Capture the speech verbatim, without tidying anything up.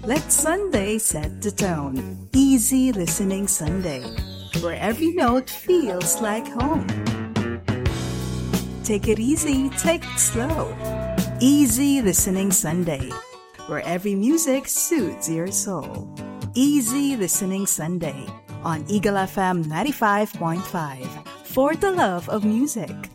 Let Sunday set the tone. Easy listening Sunday, where every note feels like home. Take it easy, take it slow. Easy listening Sunday, where every music soothes your soul. Easy listening Sunday on Eagle F M ninety-five point five, for the love of music.